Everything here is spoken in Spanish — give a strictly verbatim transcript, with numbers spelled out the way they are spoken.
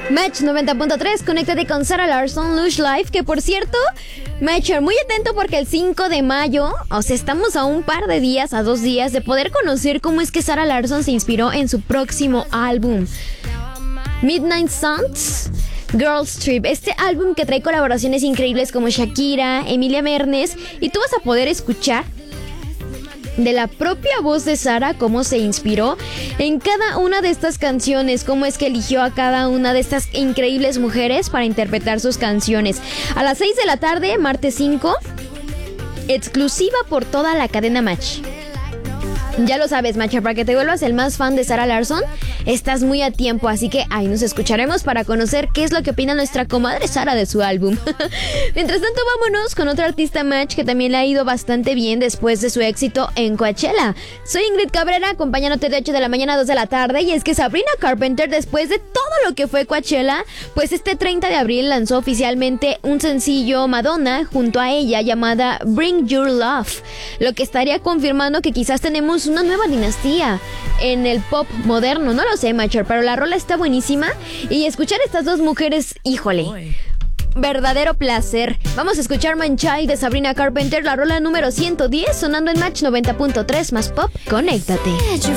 Match noventa punto tres, conéctate con Sarah Larsson, Lush Life, que por cierto, Matcher, muy atento porque el cinco de mayo, o sea, estamos a un par de días, a dos días, de poder conocer cómo es que Sarah Larsson se inspiró en su próximo álbum, Midnight Suns, Girls Trip, este álbum que trae colaboraciones increíbles como Shakira, Emilia Mernes, y tú vas a poder escuchar de la propia voz de Sarah cómo se inspiró en cada una de estas canciones, cómo es que eligió a cada una de estas increíbles mujeres para interpretar sus canciones. A las seis de la tarde, martes cinco, exclusiva por toda la cadena Match. Ya lo sabes, Matcher, para que te vuelvas el más fan de Sarah Larsson, estás muy a tiempo, así que ahí nos escucharemos para conocer qué es lo que opina nuestra comadre Sarah de su álbum. Mientras tanto, vámonos con otra artista Match que también le ha ido bastante bien después de su éxito en Coachella. Soy Ingrid Cabrera, acompañándote de ocho de la mañana a dos de la tarde, y es que Sabrina Carpenter, después de todo lo que fue Coachella, pues este treinta de abril lanzó oficialmente un sencillo Madonna junto a ella llamada Bring Your Love, lo que estaría confirmando que quizás tenemos una nueva dinastía en el pop moderno. No lo sé, Matcher, pero la rola está buenísima y escuchar a estas dos mujeres, híjole, verdadero placer. Vamos a escuchar Man Child de Sabrina Carpenter, la rola número ciento diez, sonando en Match noventa punto tres más pop. Conéctate.